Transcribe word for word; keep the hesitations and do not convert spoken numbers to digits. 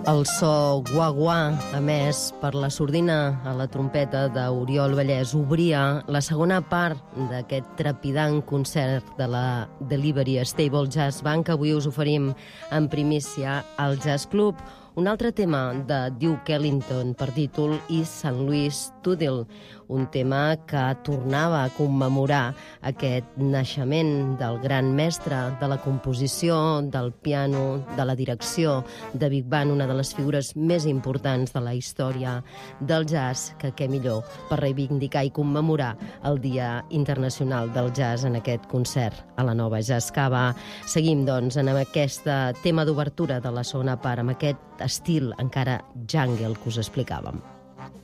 El so guà-guà, emès per la sordina a la trompeta d'Oriol Vallès, obria la segona part d'aquest trepidant concert de la Delivery Stable Jazz Band que avui us oferim en primícia al Jazz Club. Un altre tema de Duke Ellington per títol Is Saint Louis Toodle, un tema que tornava a commemorar aquest naixement del gran mestre de la composició, del piano, de la direcció de Big Band, una de les figures més importants de la història del jazz, que què millor per reivindicar i commemorar el Dia Internacional del Jazz en aquest concert a la Nova Jazz Cava. Seguim, doncs, en aquest tema d'obertura de la segona part, amb aquest estil encara jungle que us explicàvem.